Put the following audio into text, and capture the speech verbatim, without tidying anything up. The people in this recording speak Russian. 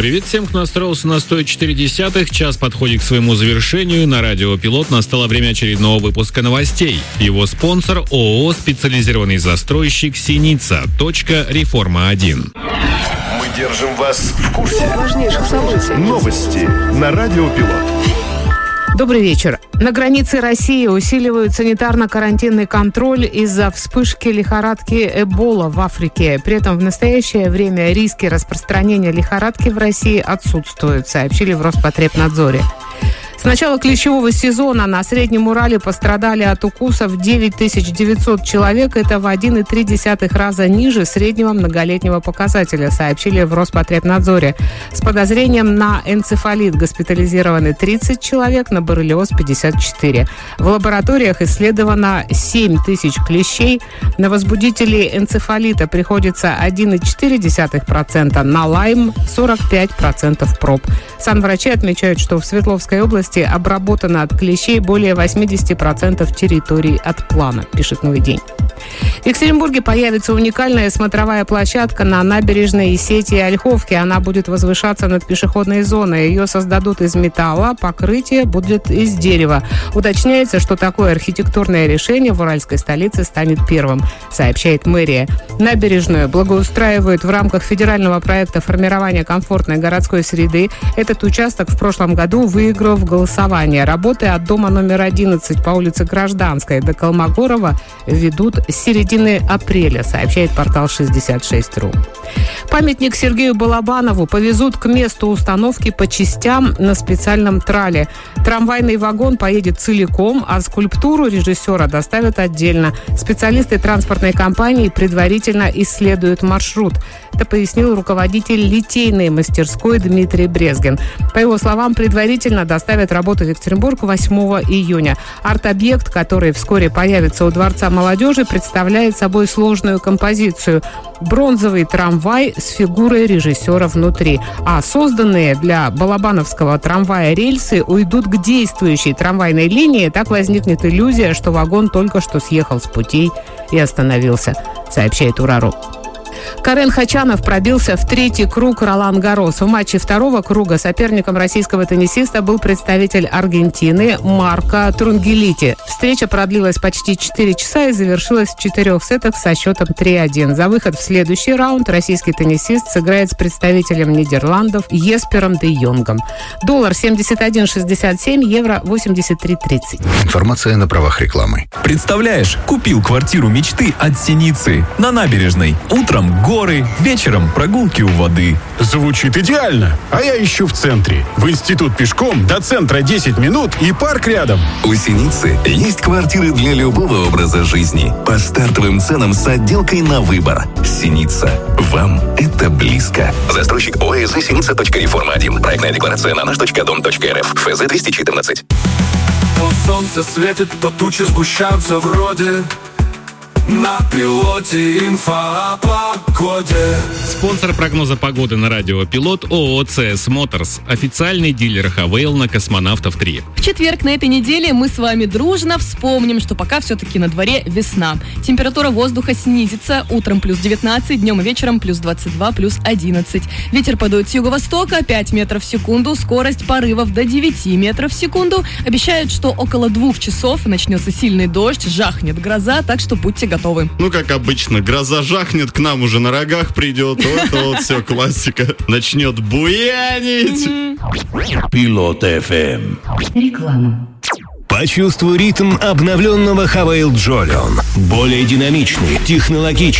Привет всем, кто настроился на сто четыре десятых. Час подходит к своему завершению. На радио «Пилот» настало время очередного выпуска новостей. Его спонсор ООО «Специализированный застройщик Синица. Реформа один». Мы держим вас в курсе важнейших событий. Новости на радио «Пилот». Добрый вечер. На границе России усиливают санитарно-карантинный контроль из-за вспышки лихорадки Эбола в Африке. При этом в настоящее время риски распространения лихорадки в России отсутствуют, сообщили в Роспотребнадзоре. С начала клещевого сезона на Среднем Урале пострадали от укусов девять тысяч девятьсот человек. Это в один и три десятых раза ниже среднего многолетнего показателя, сообщили в Роспотребнадзоре. С подозрением на энцефалит госпитализированы тридцать человек, на боррелиоз пятьдесят четыре. В лабораториях исследовано семь тысяч клещей. На возбудителей энцефалита приходится один и четыре десятых процента, на лайм сорок пять процентов проб. Санврачи отмечают, что в Свердловской области обработано от клещей более восемьдесят процентов территорий от плана, пишет «Новый день». В Екатеринбурге появится уникальная смотровая площадка на набережной сети Ольховки. Она будет возвышаться над пешеходной зоной. Ее создадут из металла, покрытие будет из дерева. Уточняется, что такое архитектурное решение в уральской столице станет первым, сообщает мэрия. Набережную благоустраивают в рамках федерального проекта формирования комфортной городской среды. Этот участок в прошлом году выиграл в голосование. Работы от дома номер одиннадцать по улице Гражданской до Колмогорова ведут с середины апреля, сообщает портал шестьдесят шесть точка ру. Памятник Сергею Балабанову повезут к месту установки по частям на специальном трале. Трамвайный вагон поедет целиком, а скульптуру режиссера доставят отдельно. Специалисты транспортной компании предварительно исследуют маршрут. Это пояснил руководитель литейной мастерской Дмитрий Брезгин. По его словам, предварительно доставят работу в Екатеринбург восьмого июня. Арт-объект, который вскоре появится у Дворца молодежи, представляет собой сложную композицию. Бронзовый трамвай с фигурой режиссера внутри. А созданные для балабановского трамвая рельсы уйдут к действующей трамвайной линии. Так возникнет иллюзия, что вагон только что съехал с путей и остановился, сообщает Урару. Карен Хачанов пробился в третий круг Ролан-Гаррос. В матче второго круга соперником российского теннисиста был представитель Аргентины Марко Трунгелити. Встреча продлилась почти четыре часа и завершилась в четырех сетах со счетом три один. За выход в следующий раунд российский теннисист сыграет с представителем Нидерландов Еспером де Йонгом. Доллар семьдесят один шестьдесят семь, евро восемьдесят три тридцать. Информация на правах рекламы. Представляешь, купил квартиру мечты от Синицы на набережной. Утром горы, вечером прогулки у воды. Звучит идеально. А я ищу в центре. В институт пешком, до центра десять минут и парк рядом. У Синицы есть квартиры для любого образа жизни. По стартовым ценам с отделкой на выбор. Синица. Вам это близко. Застройщик ОС Синица. Реформа один. Проектная декларация на наш точка дом точка эр эф. ФЗ двести четырнадцать. То солнце светит, то тучи сгущаются вроде. На пилоте инфо о погоде. Спонсор прогноза погоды на радио «Пилот» ООО «си эс Моторс», официальный дилер Хавейл на Космонавтов три. В четверг на этой неделе мы с вами дружно вспомним, что пока все-таки на дворе весна. Температура воздуха снизится, утром плюс девятнадцать, днем и вечером плюс двадцать два, плюс одиннадцать. Ветер подует с юго-востока пять метров в секунду, скорость порывов до девяти метров в секунду. Обещают, что около двух часов начнется сильный дождь, жахнет гроза, так что будьте готовы. Ну, как обычно, гроза жахнет, к нам уже на рогах придет, вот, вот, все, классика. Начнет буянить. Пилот эф эм. Реклама. Почувствуй ритм обновленного Хавейл Джолион. Более динамичный, технологичный.